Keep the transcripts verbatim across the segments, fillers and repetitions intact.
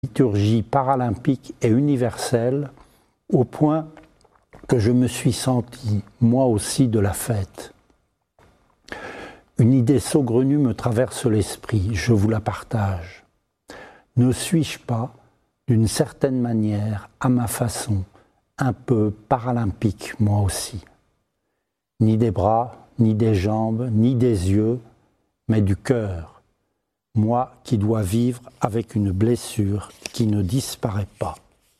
liturgie paralympique et universelle, au point que je me suis senti, moi aussi, de la fête. Une idée saugrenue me traverse l'esprit, je vous la partage. Ne suis-je pas, d'une certaine manière, à ma façon, un peu paralympique, moi aussi? Ni des bras, ni des jambes, ni des yeux, mais du cœur. Moi qui dois vivre avec une blessure qui ne disparaît pas.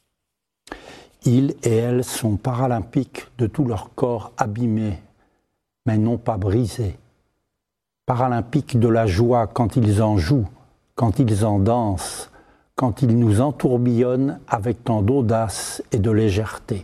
Ils et elles sont paralympiques de tout leur corps abîmé, mais non pas brisé. Paralympiques de la joie quand ils en jouent, quand ils en dansent, quand ils nous entourbillonnent avec tant d'audace et de légèreté.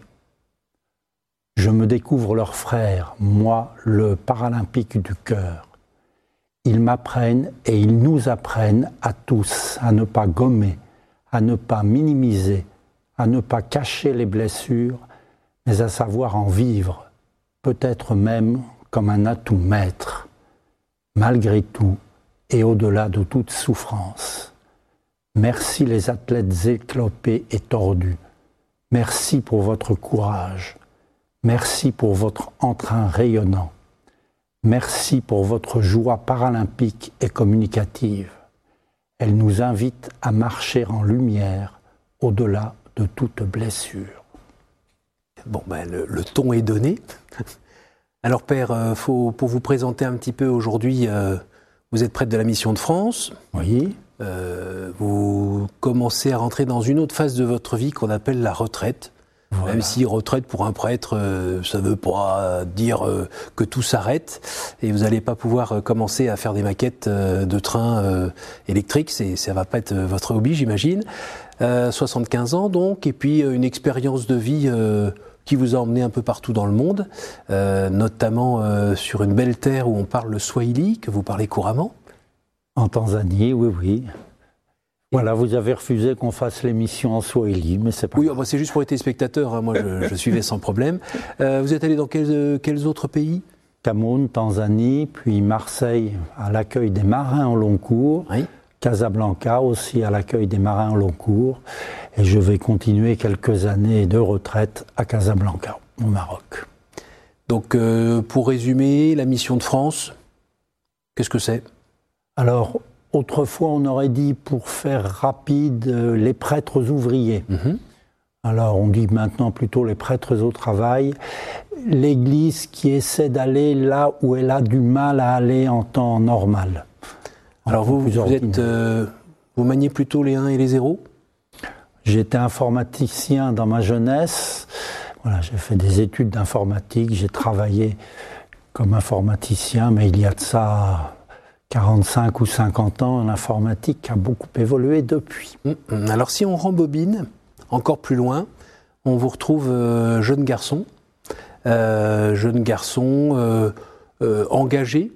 Je me découvre leur frère, moi, le paralympique du cœur. Ils m'apprennent et ils nous apprennent à tous à ne pas gommer, à ne pas minimiser, à ne pas cacher les blessures, mais à savoir en vivre, peut-être même comme un atout maître, malgré tout et au-delà de toute souffrance. Merci les athlètes éclopés et tordus. Merci pour votre courage. Merci pour votre entrain rayonnant. Merci pour votre joie paralympique et communicative. Elle nous invite à marcher en lumière, au-delà de toute blessure. Bon, ben, le, le ton est donné. Alors Père, euh, faut, pour vous présenter un petit peu aujourd'hui, euh, vous êtes prêtre de la Mission de France. Oui. Euh, vous commencez à rentrer dans une autre phase de votre vie qu'on appelle la retraite. Voilà. Même si retraite pour un prêtre, euh, ça ne veut pas dire euh, que tout s'arrête et vous n'allez pas pouvoir euh, commencer à faire des maquettes euh, de trains euh, électriques, c'est, ça ne va pas être votre hobby, j'imagine. Euh, soixante-quinze ans donc, et puis euh, une expérience de vie euh, qui vous a emmené un peu partout dans le monde, euh, notamment euh, sur une belle terre où on parle le swahili, que vous parlez couramment. En Tanzanie, oui, oui. Voilà, vous avez refusé qu'on fasse l'émission en swahili, mais c'est pas Oui, grave. Bah c'est juste pour être téléspectateur, hein, moi je, je suivais sans problème. Euh, vous êtes allé dans quels, quels autres pays ? Cameroun, Tanzanie, puis Marseille à l'accueil des marins en long cours, oui. Casablanca aussi à l'accueil des marins en long cours, et je vais continuer quelques années de retraite à Casablanca, au Maroc. Donc euh, pour résumer, la Mission de France, qu'est-ce que c'est ? Alors, autrefois, on aurait dit, pour faire rapide, euh, les prêtres ouvriers. Mmh. Alors, on dit maintenant plutôt les prêtres au travail. L'Église qui essaie d'aller là où elle a du mal à aller en temps normal. Alors, vous, vous, êtes, euh, vous maniez plutôt les uns et les zéros ? J'étais informaticien dans ma jeunesse. Voilà, j'ai fait des études d'informatique. J'ai travaillé comme informaticien, mais il y a de ça quarante-cinq ou cinquante ans, l'informatique a beaucoup évolué depuis. Alors si on rembobine encore plus loin, on vous retrouve euh, jeune garçon, euh, jeune garçon euh, euh, engagé.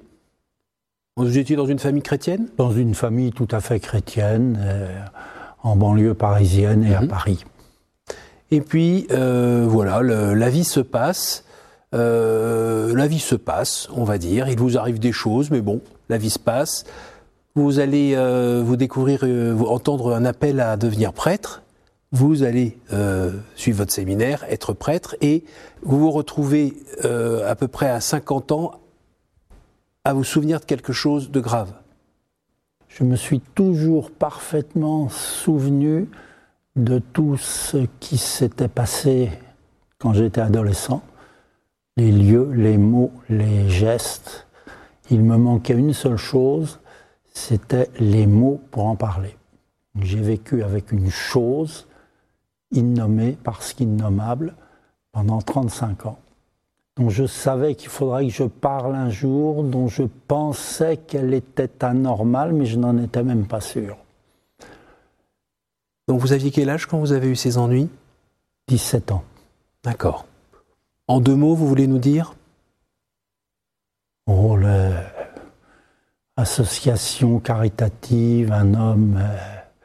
Vous étiez dans une famille chrétienne ? Dans une famille tout à fait chrétienne, euh, en banlieue parisienne et mmh. à Paris. Et puis euh, voilà, le, la vie se passe. Euh, la vie se passe, on va dire. Il vous arrive des choses, mais bon. La vie se passe, vous allez euh, vous découvrir, euh, vous entendre un appel à devenir prêtre, vous allez euh, suivre votre séminaire, être prêtre, et vous vous retrouvez euh, à peu près à cinquante ans à vous souvenir de quelque chose de grave. Je me suis toujours parfaitement souvenu de tout ce qui s'était passé quand j'étais adolescent, les lieux, les mots, les gestes. Il me manquait une seule chose, c'était les mots pour en parler. J'ai vécu avec une chose, innommée parce qu'innommable, pendant trente-cinq ans, dont je savais qu'il faudrait que je parle un jour, dont je pensais qu'elle était anormale, mais je n'en étais même pas sûr. Donc vous aviez quel âge quand vous avez eu ces ennuis ? dix-sept ans. D'accord. En deux mots, vous voulez nous dire ? Oh, l'association caritative, un homme euh,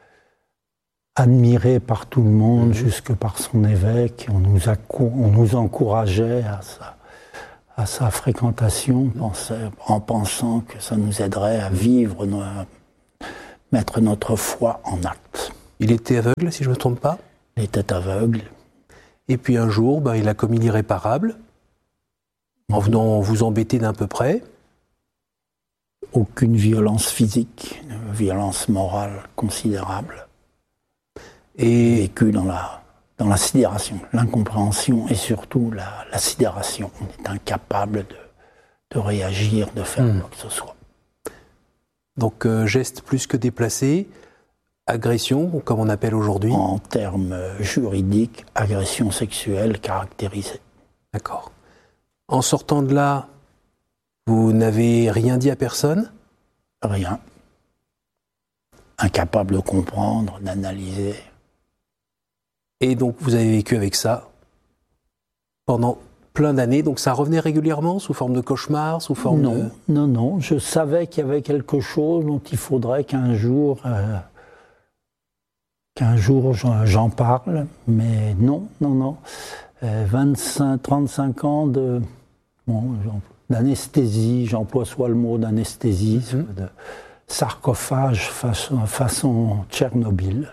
admiré par tout le monde, mmh. jusque par son évêque. On nous, a, on nous encourageait à sa, à sa fréquentation, pensait, en pensant que ça nous aiderait à vivre, à mettre notre foi en acte. Il était aveugle, si je ne me trompe pas. Il était aveugle. Et puis un jour, ben, il a commis l'irréparable, en venant vous embêter d'un peu près. Aucune violence physique, une violence morale considérable. Et vécu dans la, dans la sidération, l'incompréhension et surtout la, la sidération. On est incapable de, de réagir, de faire mmh. quoi que ce soit. Donc euh, geste plus que déplacé, agression, comme on appelle aujourd'hui. En termes juridiques, agression sexuelle caractérisée. D'accord. En sortant de là, vous n'avez rien dit à personne ? Rien. Incapable de comprendre, d'analyser. Et donc vous avez vécu avec ça pendant plein d'années. Donc ça revenait régulièrement sous forme de cauchemar, sous forme non, de... Non, non. Je savais qu'il y avait quelque chose dont il faudrait qu'un jour, euh, qu'un jour j'en parle. Mais non, non, non. Euh, vingt-cinq, trente-cinq ans de, bon, d'anesthésie, j'emploie soit le mot d'anesthésie, soit mm-hmm. de sarcophage façon, façon Tchernobyl.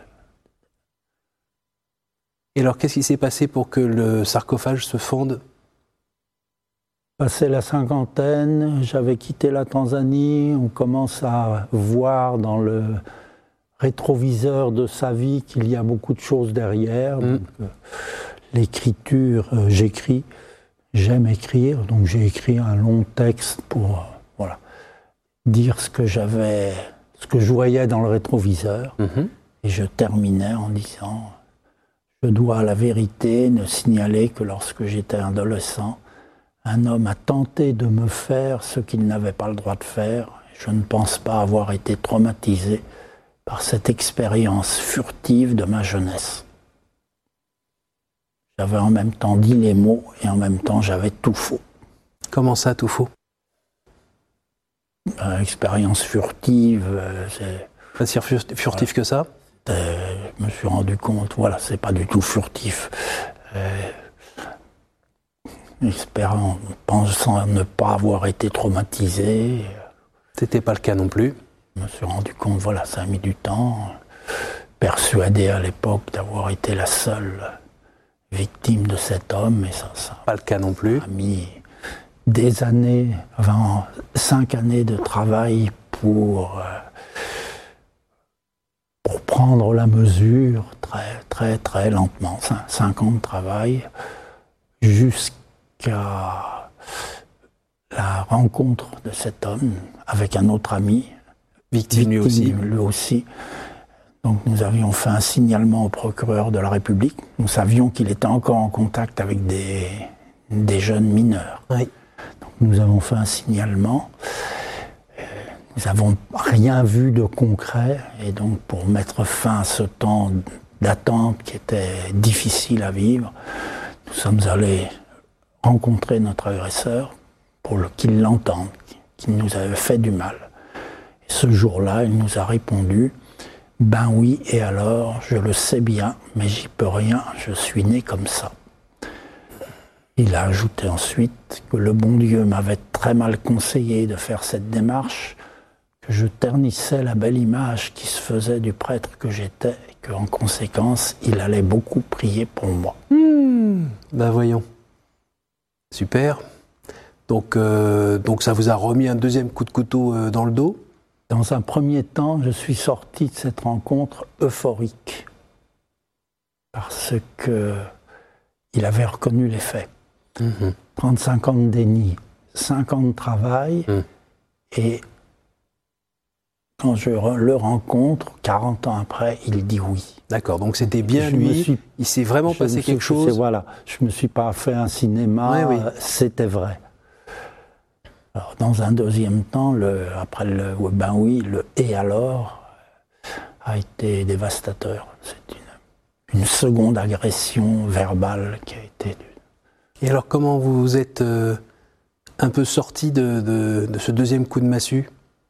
Et alors, qu'est-ce qui s'est passé pour que le sarcophage se fonde ? Passé la cinquantaine, j'avais quitté la Tanzanie, on commence à voir dans le rétroviseur de sa vie qu'il y a beaucoup de choses derrière. Mm. Donc, euh, l'écriture, euh, j'écris, j'aime écrire, donc j'ai écrit un long texte pour euh, voilà, dire ce que j'avais, ce que je voyais dans le rétroviseur. Mm-hmm. Et je terminais en disant... Je dois à la vérité ne signaler que lorsque j'étais adolescent, un homme a tenté de me faire ce qu'il n'avait pas le droit de faire. Je ne pense pas avoir été traumatisé par cette expérience furtive de ma jeunesse. J'avais en même temps dit les mots et en même temps j'avais tout faux. Comment ça, tout faux ? euh, Expérience furtive, euh, c'est... Pas si furtif voilà. que ça ? Euh, je me suis rendu compte, voilà, c'est pas du tout furtif. Euh, espérant, pensant ne pas avoir été traumatisé. C'était pas le cas non plus. Je me suis rendu compte, voilà, ça a mis du temps. Persuadé à l'époque d'avoir été la seule victime de cet homme, et ça, ça pas le cas non plus. A mis des années, enfin, cinq années de travail pour. Euh, pour prendre la mesure très, très, très lentement, cinq ans de travail, jusqu'à la rencontre de cet homme avec un autre ami, victime, victime lui aussi. lui aussi. Donc nous avions fait un signalement au procureur de la République. Nous savions qu'il était encore en contact avec des, des jeunes mineurs. Oui. Donc nous avons fait un signalement. Nous n'avons rien vu de concret, et donc pour mettre fin à ce temps d'attente qui était difficile à vivre, nous sommes allés rencontrer notre agresseur pour le, qu'il l'entende, qu'il nous avait fait du mal. Et ce jour-là, il nous a répondu « Ben oui, et alors, je le sais bien, mais j'y peux rien, je suis né comme ça ». Il a ajouté ensuite que le bon Dieu m'avait très mal conseillé de faire cette démarche, que je ternissais la belle image qui se faisait du prêtre que j'étais et qu'en conséquence, il allait beaucoup prier pour moi. Mmh, ben voyons. Super. Donc, euh, donc ça vous a remis un deuxième coup de couteau euh, dans le dos ? Dans un premier temps, je suis sorti de cette rencontre euphorique parce qu'il avait reconnu les faits. Mmh. trente-cinq ans de déni, cinq ans de travail mmh. et quand je le rencontre, quarante ans après, il dit oui. D'accord, donc c'était bien je lui, suis, il s'est vraiment passé quelque chose. Voilà, je ne me suis pas fait un cinéma, oui, oui. C'était vrai. Alors, dans un deuxième temps, le, après le ben oui, le « et alors » a été dévastateur. C'est une, une seconde agression verbale qui a été... Et alors, comment vous vous êtes euh, un peu sorti de, de, de ce deuxième coup de massue ?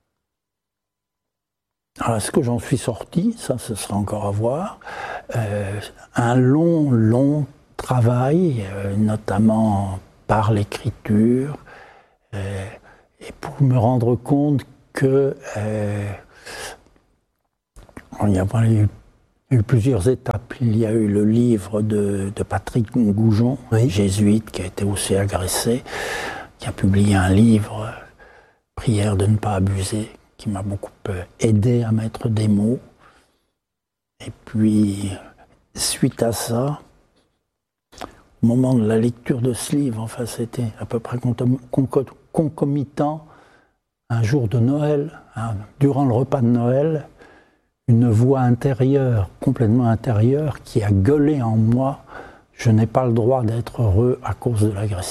Alors, est-ce que j'en suis sorti ? Ça, ce sera encore à voir. Euh, un long, long travail, euh, notamment par l'écriture, euh, et pour me rendre compte que euh, il y a eu il y a eu plusieurs étapes. Il y a eu le livre de, de Patrick Goujon, oui. jésuite, qui a été aussi agressé, qui a publié un livre, « Prière de ne pas abuser », qui m'a beaucoup aidé à mettre des mots. Et puis, suite à ça, au moment de la lecture de ce livre, enfin c'était à peu près concomitant, un jour de Noël, hein, durant le repas de Noël, une voix intérieure, complètement intérieure, qui a gueulé en moi « Je n'ai pas le droit d'être heureux à cause de l'agression ».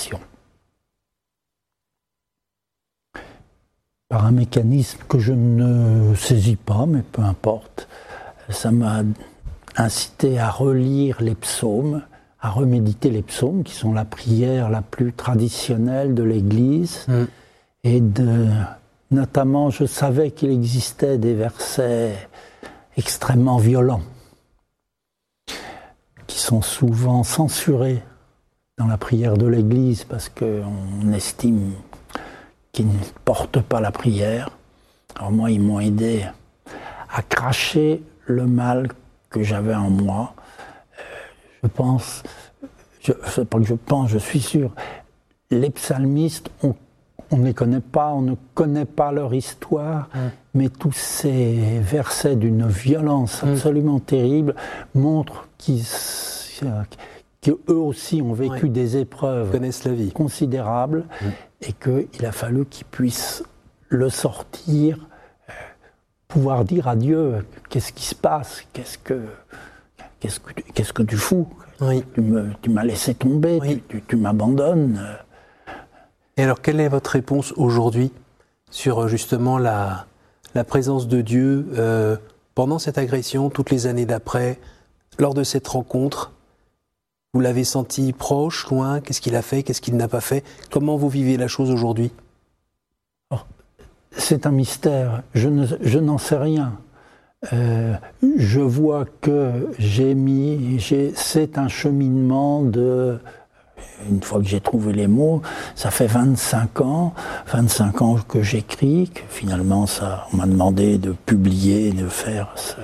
Par un mécanisme que je ne saisis pas, mais peu importe, ça m'a incité à relire les psaumes, à reméditer les psaumes, qui sont la prière la plus traditionnelle de l'Église, mmh. et de, notamment, je savais qu'il existait des versets extrêmement violents, qui sont souvent censurés dans la prière de l'Église, parce qu'on estime qu'ils ne portent pas la prière. Alors moi, ils m'ont aidé à cracher le mal que j'avais en moi. Je pense, je, pas que je pense, je suis sûr, les psalmistes, on, on ne les connaît pas, on ne connaît pas leur histoire, mmh. mais tous ces versets d'une violence absolument mmh. terrible montrent qu'ils, qu'eux aussi ont vécu oui. des épreuves connaissent la vie. considérables mmh. et qu'il a fallu qu'ils puissent le sortir, euh, pouvoir dire à Dieu qu'est-ce qui se passe, qu'est-ce que, qu'est-ce que, qu'est-ce que tu fous, oui. tu, me, tu m'as laissé tomber, oui. tu, tu, tu m'abandonnes. Et alors, quelle est votre réponse aujourd'hui sur justement la, la présence de Dieu euh, pendant cette agression, toutes les années d'après, lors de cette rencontre? Vous l'avez senti proche, loin? Qu'est-ce qu'il a fait? Qu'est-ce qu'il n'a pas fait? Comment vous vivez la chose aujourd'hui? C'est un mystère. Je, ne, je n'en sais rien. Euh, je vois que j'ai mis... J'ai, c'est un cheminement de... Une fois que j'ai trouvé les mots, ça fait vingt-cinq ans, vingt-cinq ans que j'écris, que finalement ça, on m'a demandé de publier, de faire ce,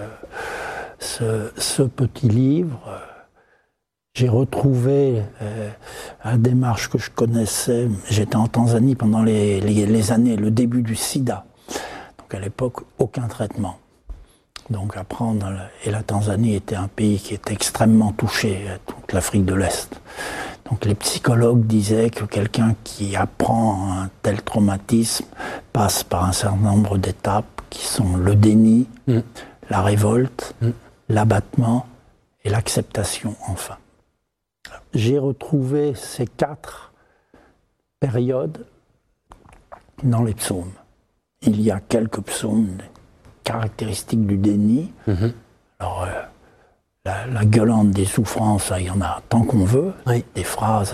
ce, ce petit livre. J'ai retrouvé euh, la démarche que je connaissais. J'étais en Tanzanie pendant les, les, les années, le début du sida. Donc à l'époque, aucun traitement. Donc apprendre, et la Tanzanie était un pays qui était extrêmement touché, toute l'Afrique de l'Est. Donc les psychologues disaient que quelqu'un qui apprend un tel traumatisme passe par un certain nombre d'étapes qui sont le déni, mmh. la révolte, mmh. l'abattement et l'acceptation enfin. J'ai retrouvé ces quatre périodes dans les psaumes. Il y a quelques psaumes caractéristiques du déni. Mmh. Alors, euh, la, la gueulante des souffrances, il y en a tant qu'on veut. Oui. Des phrases,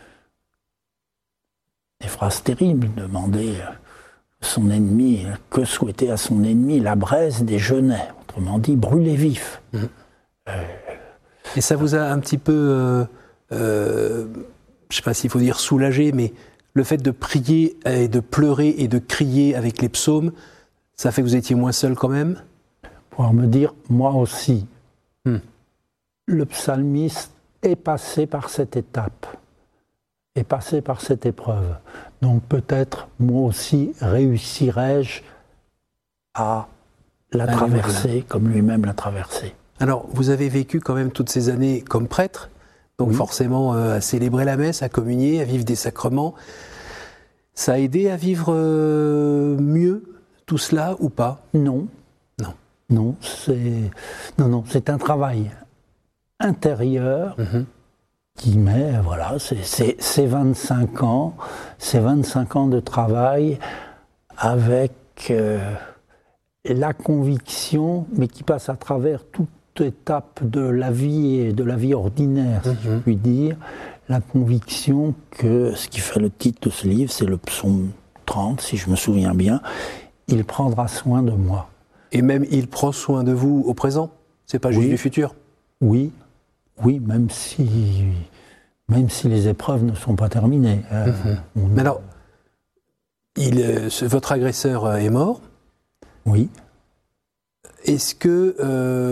des phrases terribles. Demander son ennemi, que souhaiter à son ennemi la braise des genêts. Autrement dit, brûler vif. Mmh. Euh, Et ça vous a un petit peu... Euh... Euh, je ne sais pas s'il faut dire soulagé, mais le fait de prier et de pleurer et de crier avec les psaumes, ça fait que vous étiez moins seul quand même? Pouvoir me dire, moi aussi, hmm. le psalmiste est passé par cette étape, est passé par cette épreuve. Donc peut-être, moi aussi, réussirais-je à la Allez, traverser voilà. comme lui-même l'a traversée. Alors, vous avez vécu quand même toutes ces années comme prêtre, donc oui. forcément euh, à célébrer la messe, à communier, à vivre des sacrements. Ça a aidé à vivre euh, mieux tout cela ou pas? Non. Non. Non, c'est, non, non, c'est un travail intérieur mm-hmm. qui met, voilà, c'est, c'est, c'est vingt-cinq ans, c'est vingt-cinq ans de travail avec euh, la conviction, mais qui passe à travers toute étape de la vie et de la vie ordinaire, si mm-hmm. je puis dire, la conviction que ce qui fait le titre de ce livre, c'est le psaume trente, si je me souviens bien, il prendra soin de moi. Et même il prend soin de vous au présent? C'est pas juste oui. du futur? Oui, oui, même si, même si les épreuves ne sont pas terminées. Euh, mm-hmm. on... Mais alors, il, euh, votre agresseur est mort? Oui. Est-ce que euh,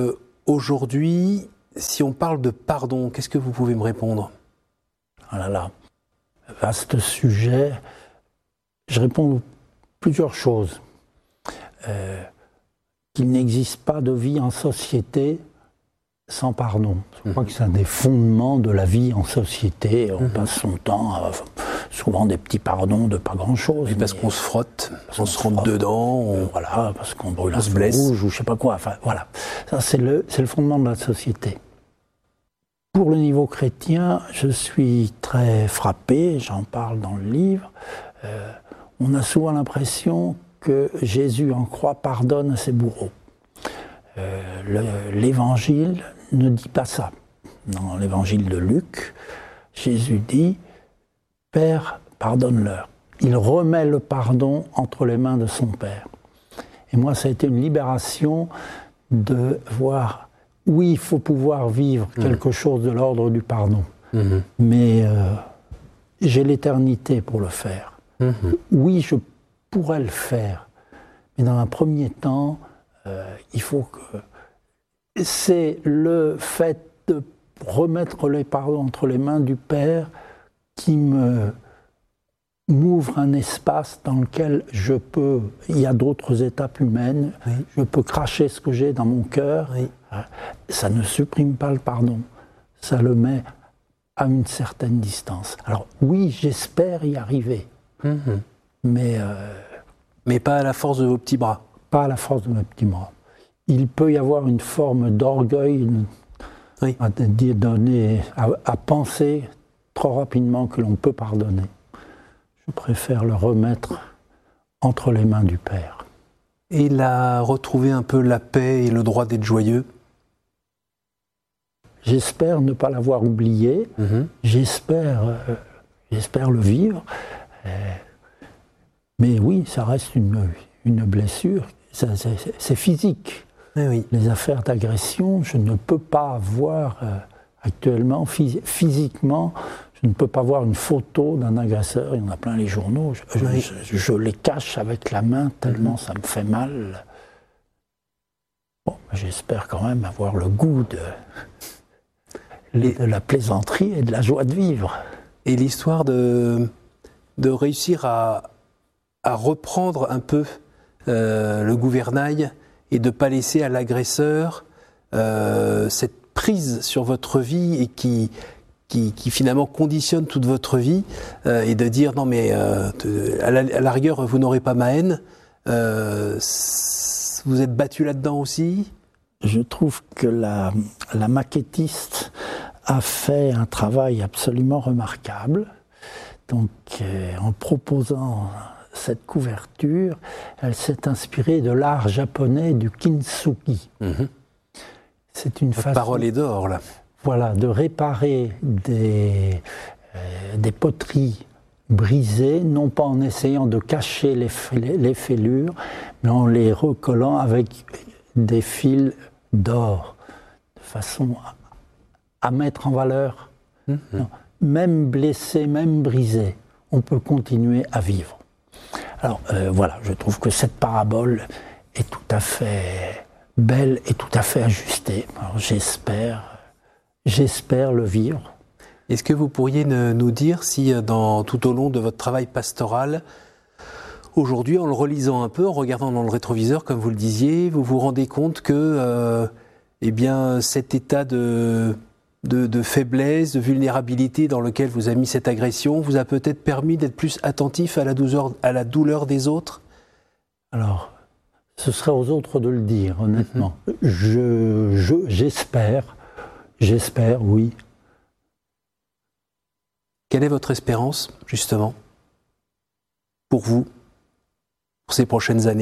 aujourd'hui, si on parle de pardon, qu'est-ce que vous pouvez me répondre ? Ah là là, vaste sujet. Je réponds plusieurs choses. Euh, qu'il n'existe pas de vie en société sans pardon. Je crois mmh. que c'est un des fondements de la vie en société. On mmh. passe son temps à souvent des petits pardons de pas grand-chose. Et parce qu'on se frotte, on, on se rentre dedans. On... Voilà, parce qu'on brûle on un se feu blesse. Rouge ou je sais pas quoi. Enfin, voilà. Ça, c'est le, c'est le fondement de la société. Pour le niveau chrétien, je suis très frappé, j'en parle dans le livre. Euh, on a souvent l'impression que Jésus en croix pardonne à ses bourreaux. Euh, le, l'évangile ne dit pas ça. Dans l'évangile de Luc, Jésus dit « Père, pardonne-leur ». Il remet le pardon entre les mains de son Père. Et moi, ça a été une libération de voir, oui, il faut pouvoir vivre mmh. quelque chose de l'ordre du pardon, mmh. mais euh, j'ai l'éternité pour le faire. Mmh. Oui, je pourrais le faire, mais dans un premier temps, euh, il faut que... C'est le fait de remettre les pardons entre les mains du Père qui me m'ouvre un espace dans lequel je peux... Il y a d'autres étapes humaines, oui. je peux cracher ce que j'ai dans mon cœur. Oui. Ça ne supprime pas le pardon, ça le met à une certaine distance. Alors oui, j'espère y arriver, mmh. mais... Euh, mais pas à la force de vos petits bras. Pas à la force de mes petits bras. Il peut y avoir une forme d'orgueil oui. à, donner, à, à penser trop rapidement que l'on peut pardonner. Je préfère le remettre entre les mains du Père. Et il a retrouvé un peu la paix et le droit d'être joyeux ? J'espère ne pas l'avoir oublié. Mm-hmm. J'espère, euh, j'espère le vivre. Euh, mais oui, ça reste une, une blessure. Ça, c'est, c'est physique. Eh oui. Les affaires d'agression, je ne peux pas voir euh, actuellement, phys- physiquement, je ne peux pas voir une photo d'un agresseur. Il y en a plein les journaux. Je, oui. je, je, je les cache avec la main tellement mm-hmm. ça me fait mal. Bon, j'espère quand même avoir le goût de... Et, de la plaisanterie et de la joie de vivre. Et l'histoire de, de réussir à, à reprendre un peu euh, le gouvernail et de ne pas laisser à l'agresseur euh, cette prise sur votre vie et qui, qui, qui finalement conditionne toute votre vie euh, et de dire non mais euh, à, la, à la rigueur vous n'aurez pas ma haine, euh, vous êtes battu là-dedans aussi ? Je trouve que la, la maquettiste a fait un travail absolument remarquable. Donc, euh, en proposant cette couverture, elle s'est inspirée de l'art japonais du kintsugi. Mmh. C'est une Votre façon... parole est d'or, là. Voilà, de réparer des, euh, des poteries brisées, non pas en essayant de cacher les, les fêlures, mais en les recollant avec des fils d'or, de façon à, à mettre en valeur. Mmh. Non, même blessé, même brisé, on peut continuer à vivre. Alors euh, voilà, je trouve que cette parabole est tout à fait belle et tout à fait ajustée. Alors, j'espère, j'espère le vivre. Est-ce que vous pourriez nous dire si, dans, tout au long de votre travail pastoral, aujourd'hui, en le relisant un peu, en regardant dans le rétroviseur, comme vous le disiez, vous vous rendez compte que euh, eh bien, cet état de, de, de faiblesse, de vulnérabilité dans lequel vous a mis cette agression vous a peut-être permis d'être plus attentif à la douleur, à la douleur des autres ? Alors, ce serait aux autres de le dire, honnêtement. Mm-hmm. Je, je, j'espère, j'espère, oui. Quelle est votre espérance, justement, pour vous ? Pour ces prochaines années ?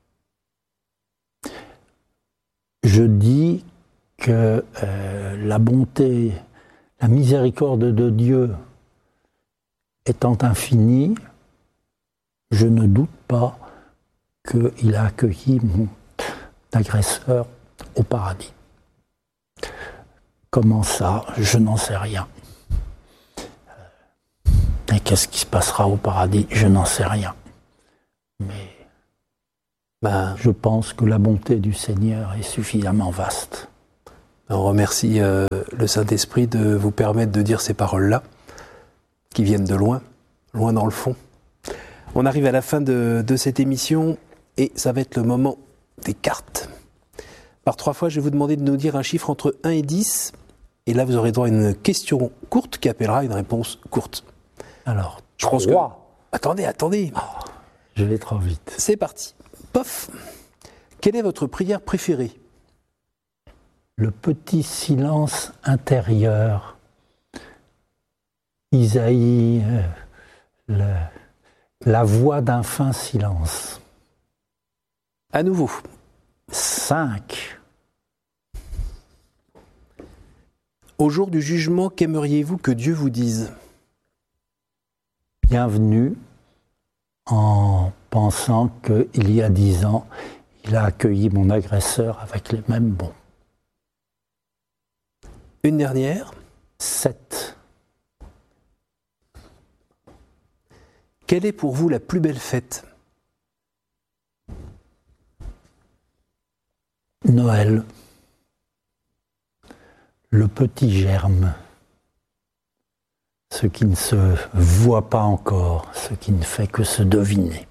Je dis que euh, la bonté, la miséricorde de Dieu étant infinie, je ne doute pas qu'il a accueilli mon agresseur au paradis. Comment ça ? Je n'en sais rien. Et qu'est-ce qui se passera au paradis ? Je n'en sais rien. Mais ben, je pense que la bonté du Seigneur est suffisamment vaste. On remercie euh, le Saint-Esprit de vous permettre de dire ces paroles-là, qui viennent de loin, loin dans le fond. On arrive à la fin de, de cette émission et ça va être le moment des cartes. Par trois fois, je vais vous demander de nous dire un chiffre entre un et dix. Et là, vous aurez droit à une question courte qui appellera une réponse courte. Alors, je pense que... Attendez, attendez. Oh, je vais trop vite. C'est parti. Pof. Quelle est votre prière préférée ? Le petit silence intérieur. Isaïe, euh, le, la voix d'un fin silence. À nouveau. Cinq. Au jour du jugement, qu'aimeriez-vous que Dieu vous dise ? Bienvenue, en pensant qu'il y a dix ans, il a accueilli mon agresseur avec les mêmes bons. Une dernière. Sept. Quelle est pour vous la plus belle fête ? Noël. Le petit germe. Ce qui ne se voit pas encore, ce qui ne fait que se deviner.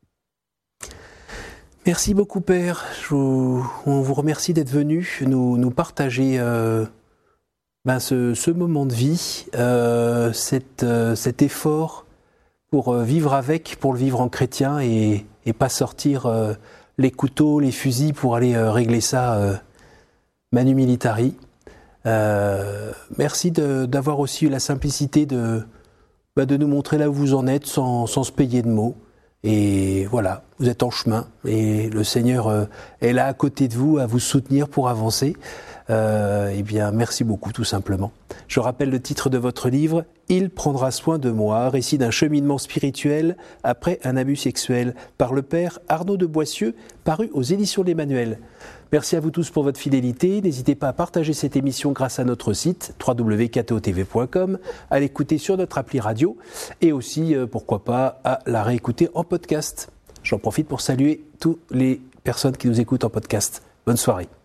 Merci beaucoup, Père. Je vous, on vous remercie d'être venu nous, nous partager euh, ben ce, ce moment de vie, euh, cette, euh, cet effort pour euh, vivre avec, pour le vivre en chrétien et, et pas sortir euh, les couteaux, les fusils pour aller euh, régler ça euh, manu militari. Euh, merci de, d'avoir aussi eu la simplicité de, bah de nous montrer là où vous en êtes sans, sans se payer de mots. Et voilà, vous êtes en chemin et le Seigneur euh, est là à côté de vous à vous soutenir pour avancer. Euh, eh bien, merci beaucoup tout simplement. Je rappelle le titre de votre livre, « Il prendra soin de moi », récit d'un cheminement spirituel après un abus sexuel, par le père Arnaud de Boissieu, paru aux éditions l'Emmanuel. Merci à vous tous pour votre fidélité. N'hésitez pas à partager cette émission grâce à notre site w w w point k t o t v point com, à l'écouter sur notre appli radio et aussi, euh, pourquoi pas, à la réécouter en podcast. J'en profite pour saluer toutes les personnes qui nous écoutent en podcast. Bonne soirée.